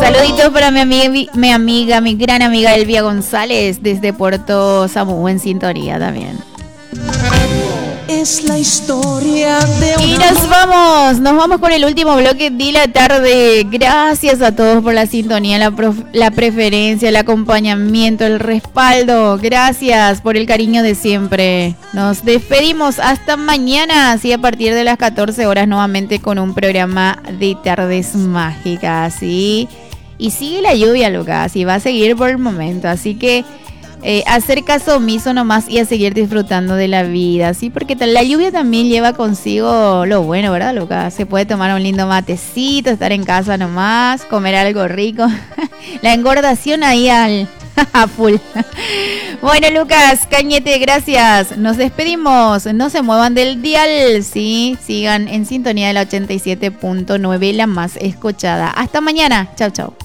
Saluditos para mi gran amiga Elvia González desde Puerto Samú en sintonía también. Es la historia de y nos vamos con el último bloque de la tarde. Gracias a todos por la sintonía, la preferencia, el acompañamiento, el respaldo. Gracias por el cariño de siempre. Nos despedimos hasta mañana, así a partir de las 14 horas nuevamente con un programa de Tardes Mágicas, ¿sí? Y sigue la lluvia, Lucas, y va a seguir por el momento, así que hacer caso omiso nomás y a seguir disfrutando de la vida, ¿sí? Porque la lluvia también lleva consigo lo bueno, ¿verdad, Lucas? Se puede tomar un lindo matecito, estar en casa nomás, comer algo rico. La engordación ahí a full. Bueno, Lucas, Cañete, gracias. Nos despedimos. No se muevan del dial, ¿sí? Sigan en sintonía de la 87.9, la más escuchada. Hasta mañana. Chau, chau.